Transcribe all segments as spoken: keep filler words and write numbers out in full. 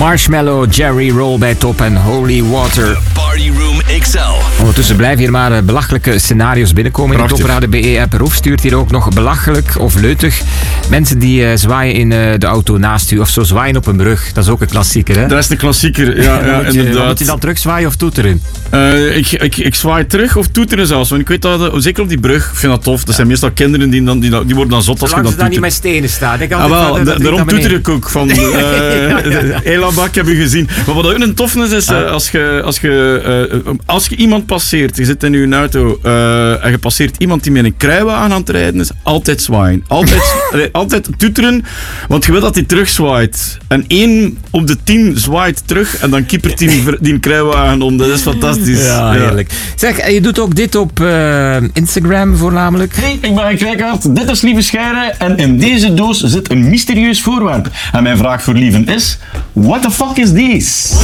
Marshmallow, Jerry Roll bij top en Holy Water. The Party Room X L. Ondertussen blijven hier maar uh, belachelijke scenario's binnenkomen. In de Topradio B E-app. Roef stuurt hier ook nog belachelijk of leutig. Mensen die uh, zwaaien in uh, de auto naast u of zo zwaaien op een brug. Dat is ook een klassieker, hè? Dat is de klassieker, ja, ja moet je, inderdaad. Moet je dan terug zwaaien of toeteren? Uh, ik, ik, ik zwaai terug of toeteren zelfs. Want ik weet dat, uh, zeker op die brug, ik vind dat tof. Dat ja. zijn meestal kinderen die, dan, die, die worden dan zot als je dan toetert. toetert. Zolang ze daar niet met stenen staat. Ik ah, wel, dat, dat daarom toeter ik ook van... Uh, ja, ja, ja. Elanbak heb je gezien. Maar wat ook een tof is, is uh, als, je, als, je, uh, als je iemand passeert, je zit in je auto uh, en je passeert iemand die met een kruiwagen aan het rijden is, altijd zwaaien. Altijd, altijd toeteren, want je wil dat hij terugzwaait. En één op de tien zwaait terug en dan kiepert die, die kruiwagen om. Dat is fantastisch. Ja, heerlijk. Ja. Zeg, je doet ook dit op uh, Instagram voornamelijk. Hey, ik ben Henk Rijkaard, dit is Lieve Scheire en in deze doos zit een mysterieus voorwerp. En mijn vraag voor Lieven is, what the fuck is this?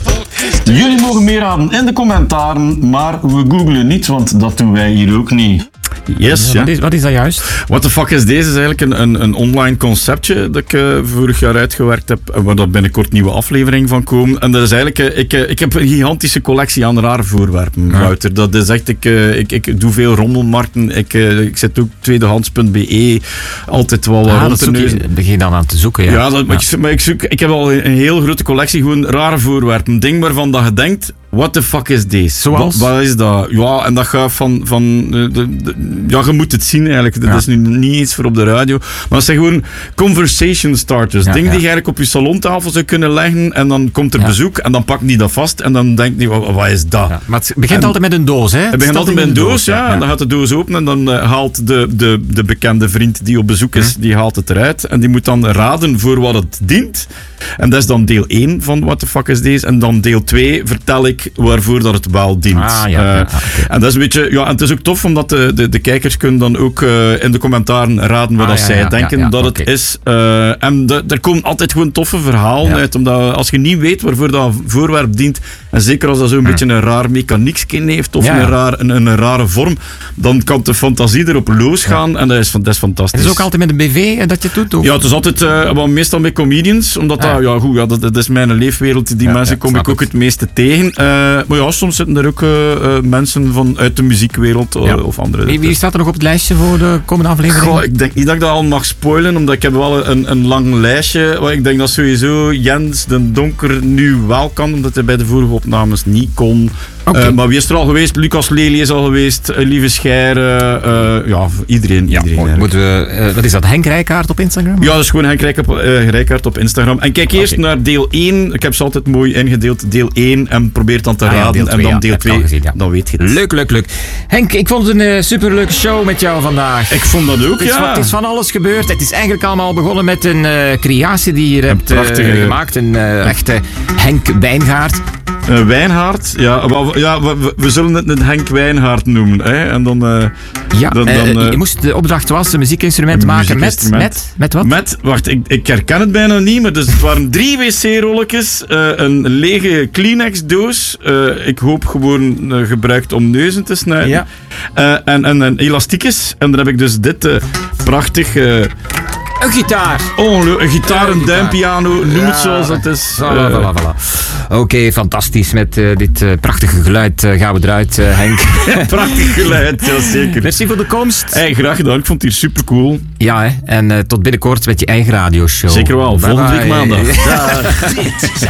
Jullie mogen meeraden in de commentaren, maar we googlen niet, want dat doen wij hier ook niet. Yes, ja. Wat is, wat is dat juist? What the fuck is deze? Is eigenlijk een, een, een online conceptje dat ik uh, vorig jaar uitgewerkt heb, waar daar binnenkort een nieuwe aflevering van komen. En dat is eigenlijk, uh, ik, uh, ik heb een gigantische collectie aan rare voorwerpen, ja. Wouter. Dat is echt, ik, uh, ik, ik doe veel rommelmarkten, ik, uh, ik zet ook tweedehands punt b e, altijd wel ah, rond dat je, begin dan aan te zoeken, ja. Ja, dat, ja. Maar, ik, maar ik, zoek, ik heb al een heel grote collectie, gewoon rare voorwerpen. Een ding waarvan dat je denkt, what the fuck is deze? Zoals? Wat, wat is dat? Ja, en dat gaat van... van de, de, de, ja, je moet het zien eigenlijk. Dat ja. is nu niet iets voor op de radio. Maar dat zijn gewoon conversation starters. Ja, dingen ja. die je eigenlijk op je salontafel zou kunnen leggen. En dan komt er ja. bezoek en dan pakken die dat vast. En dan denkt die, wat, wat is dat? Ja, maar het begint en, altijd met een doos, hè? Het begint altijd met een doos, doos ja. ja. En dan gaat de doos open en dan uh, haalt de, de, de bekende vriend die op bezoek is, hm. die haalt het eruit. En die moet dan raden voor wat het dient. En dat is dan deel één van What the fuck is deze. En dan deel twee vertel ik waarvoor dat het wel dient. Ah, ja, ja, uh, okay. En dat is een beetje... Ja, en het is ook tof, omdat de, de, de kijkers kunnen dan ook uh, in de commentaren raden wat ah, ja, zij ja, denken ja, ja, dat okay. het is. Uh, en de, er komen altijd gewoon toffe verhalen ja. uit. Omdat als je niet weet waarvoor dat voorwerp dient, en zeker als dat zo'n hm. beetje een raar mechaniekje heeft, of ja, ja. Een, raar, een, een rare vorm, dan kan de fantasie erop losgaan. Ja. En dat is, dat is fantastisch. Het is ook altijd met een B V dat je het doet? Of? Ja, het is altijd... Uh, maar meestal met comedians, omdat ja. dat... Ja, goed, ja, dat, dat is mijn leefwereld. Die ja, mensen ja, kom ik ook het. het meeste tegen. Uh, maar ja, soms zitten er ook uh, uh, mensen van uit de muziekwereld uh, ja. of andere. Wie, wie staat er nog op het lijstje voor de komende aflevering? Goh, ik denk niet dat ik dat al mag spoilen, omdat ik heb wel een, een lang lijstje. Ik denk dat sowieso Jens den Donker nu wel kan, omdat hij bij de vorige opnames niet kon. Okay. Uh, maar wie is er al geweest? Lucas Lely is al geweest. Uh, Lieve Scheire. Uh, ja, iedereen. Ja, iedereen moeten we, uh, wat is dat? Henk Rijkaard op Instagram? Ja, dat is gewoon Henk Rijkaard, uh, Rijkaard op Instagram. En kijk eerst okay. naar deel één. Ik heb ze altijd mooi ingedeeld. Deel één. En probeer dan te ah, raden. Ja, twee, en dan deel twee. Ja, ja. Dan weet je het. Leuk, leuk, leuk. Henk, ik vond het een uh, superleuke show met jou vandaag. Ik vond dat ook, het is, ja. Het is van alles gebeurd. Het is eigenlijk allemaal begonnen met een uh, creatie die je hebt uh, gemaakt. Een uh, echte Henk Wijngaard. Uh, Wijngaard, ja, we, ja we, we zullen het een Henk Wijngaard noemen. Hè? En dan, uh, ja, dan, dan, uh, uh, je moest, de opdracht was een muziekinstrument maken met, met, met wat? Met, wacht, ik, ik herken het bijna niet, maar dus het waren drie wc-rolletjes, uh, een lege Kleenex-doos, uh, ik hoop gewoon uh, gebruikt om neuzen te snijden, ja. uh, en, en een elastiekjes. En daar heb ik dus dit uh, prachtig... Uh, Een gitaar. Oh, een gitaar, een, een duimpiano, noem ja, het zoals het is. Voilà, uh, voilà, voilà. Oké, okay, fantastisch. Met uh, dit uh, prachtige geluid uh, gaan we eruit, uh, Henk. Prachtig geluid, ja zeker. Merci voor de komst. Hey, graag gedaan, ik vond het hier super cool. Ja, hè. En uh, tot binnenkort met je eigen radioshow. Zeker wel, volgende week maandag. Dit